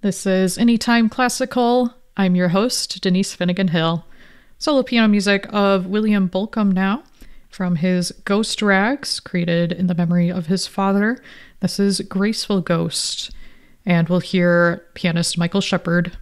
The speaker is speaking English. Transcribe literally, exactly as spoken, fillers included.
This is Anytime Classical. I'm your host, Denise Finnegan Hill. Solo piano music of William Bolcom now, from his Ghost Rags, created in the memory of his father. This is Graceful Ghost, and we'll hear pianist Michael Shepard